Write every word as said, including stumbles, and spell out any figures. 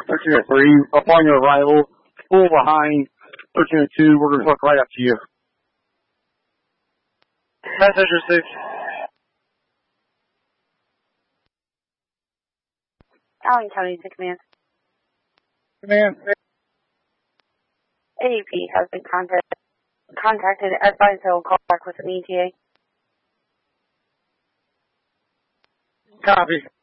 thirteen oh three, upon your arrival, pull behind thirteen oh two. We're going to hook right up to you. Message received. Allen County to command. Command. A U P has been contacted. Contacted. Advise he'll call back with an E T A. Copy.